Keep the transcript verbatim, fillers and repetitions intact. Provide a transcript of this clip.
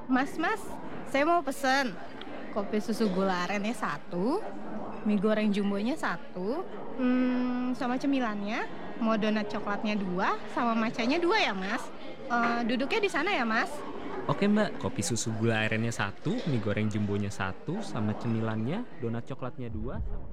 Mas, Mas, saya mau pesen kopi susu gula arennya satu, mie goreng jumbonya satu, mmm, sama cemilannya mau donat coklatnya dua, sama matchanya dua ya, Mas? Eee, duduknya di sana ya, Mas? Oke Mbak, kopi susu gula arennya satu, mie goreng jumbonya satu, sama cemilannya, donat coklatnya dua.